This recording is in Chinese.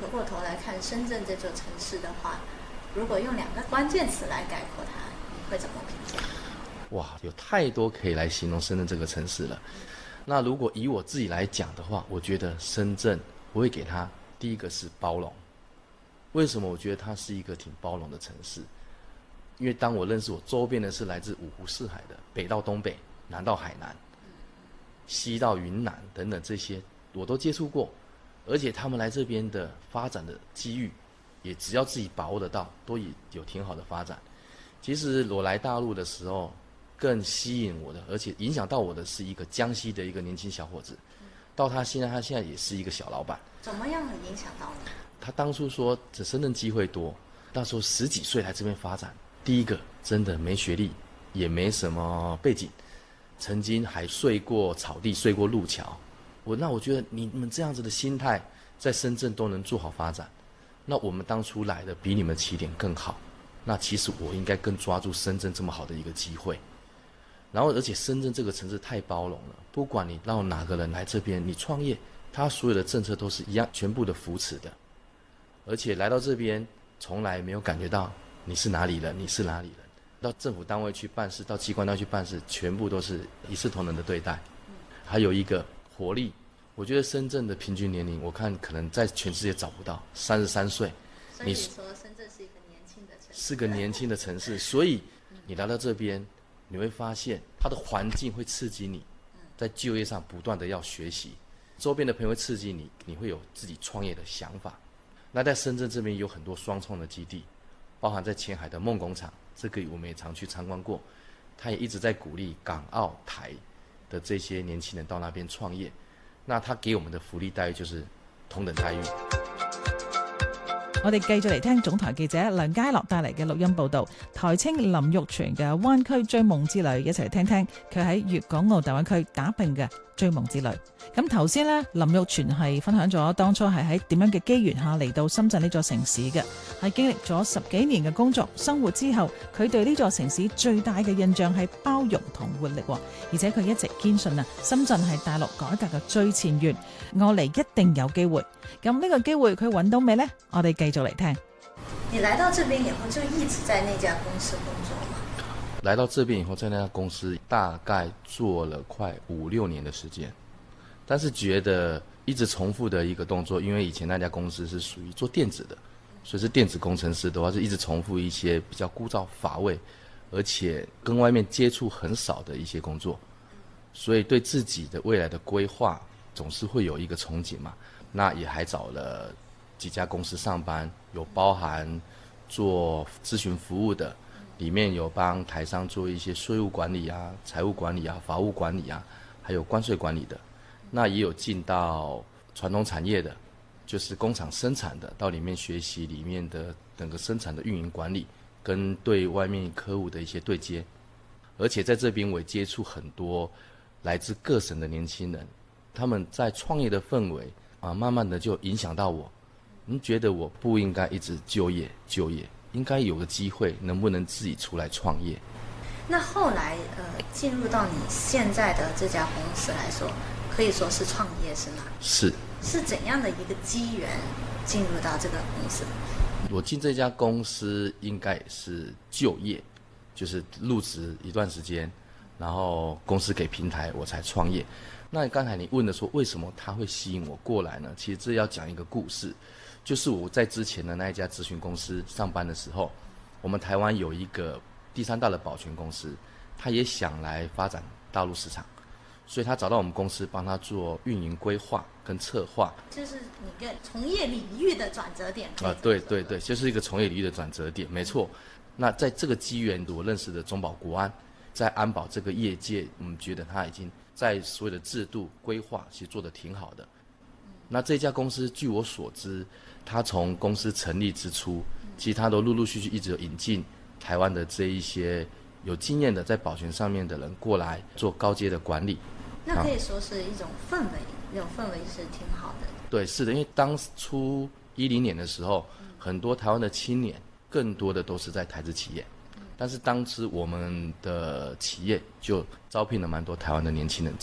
过头来看深圳这座城市的话，如果用2个关键词来概括它，你会怎么评价？ 哇，有太多可以来形容深圳这个城市了。那如果以我自己来讲的话，我觉得深圳我会给它第一个是包容。为什么我觉得它是一个挺包容的城市？因为当我认识我周边的是来自五湖四海的，北到东北，南到海南，西到云南等等，这些我都接触过，而且他们来这边的发展的机遇，也只要自己把握得到，都有挺好的发展。其实我来大陆的时候，更吸引我的，而且影响到我的是一个江西的一个年轻小伙子，到他现在也是一个小老板。 怎么样影响到你？ 他当初说这深圳机会多，那时候10几岁来这边发展，第一个真的没学历，也没什么背景，曾经还睡过草地，睡过路桥。我觉得你们这样子的心态，在深圳都能做好发展，那我们当初来的比你们起点更好，那其实我应该更抓住深圳这么好的一个机会。然后而且深圳这个城市太包容了，不管你让哪个人来这边，你创业，他所有的政策都是一样，全部的扶持的。而且来到这边，从来没有感觉到你是哪里人，你是哪里人。到政府单位去办事，到机关单位去办事，全部都是一视同仁的对待。还有一个活力，我觉得深圳的平均年龄，我看可能在全世界找不到33岁。 所以说深圳是一个年轻的城市， 是个年轻的城市，所以你来到这边，你会发现它的环境会刺激你，在就业上不断的要学习，周边的朋友会刺激你，你会有自己创业的想法。那在深圳这边有很多双创的基地，包含在前海的梦工厂，这个我们也常去参观过，他也一直在鼓励港澳台的这些年轻人到那边创业。那他给我们的福利待遇就是同等待遇。 我哋繼續嚟聽總台記者梁佳樂帶嚟嘅錄音報導，台青林玉泉嘅灣區追夢之旅，一齊嚟聽聽佢喺粵港澳大灣區打拼嘅追夢之旅。咁頭先呢，林玉泉係分享咗當初係喺點樣嘅機緣下嚟到深圳呢座城市嘅，係經歷咗10幾年嘅工作生活之後，佢對呢座城市最大嘅印象係包容同活力，而且佢一直堅信啊，深圳係大陸改革嘅最前沿，我嚟一定有機會。咁呢個機會佢揾到未呢？我哋繼續嚟聽。 你來到這邊以後就一直在那家公司工作嗎？ 來到這邊以後，在那家公司大概做了快5、6年的時間，但是覺得一直重複的一個動作，因為以前那家公司是屬於做電子的，所以是電子工程師的話，是一直重複一些比較枯燥乏味，而且跟外面接觸很少的一些工作，所以對自己的未來的規劃總是會有一個憧憬嘛。那也還找了幾家公司上班，有包含做諮詢服務的，裡面有幫台商做一些稅務管理啊、財務管理啊、法務管理啊，還有關稅管理的。那也有進到傳統產業的，就是工廠生產的，到裡面學習裡面的整個生產的運營管理，跟對外面客戶的一些對接。而且在這邊我也接觸很多來自各省的年輕人，他們在創業的氛圍慢慢的就影響到我，覺得我不應該一直就業，應該有個機會，能不能自己出來創業？ 那後來進入到你現在的這家公司來說，可以說是創業是嗎？ 是怎樣的一個機緣進入到這個公司？ 我進這家公司應該也是就業，就是入職一段時間，然後公司給平台我才創業。那剛才你問的說為什麼他會吸引我過來呢？其實這要講一個故事，就是我在之前的那一家諮詢公司上班的時候，我們台灣有一個第3大的保全公司，他也想來發展大陸市場，所以他找到我們公司幫他做運營規劃跟策劃， 就是你個從業領域的轉折點。 對，就是一個從業領域的轉折點，沒錯。那在這個機緣，我認識的中保國安，在安保這個業界，我們覺得他已經在所有的制度規劃其實做得挺好的。那這家公司據我所知，他從公司成立之初，其實他都陸陸續續一直有引進台灣的這一些有經驗的在保全上面的人過來做高階的管理。 那可以說是一種氛圍，那種氛圍是挺好的。 對，是的，因為當初10年的時候，很多台灣的青年更多的都是在台資企業。但是當時我們的企業就招聘了蠻多台灣的年輕人。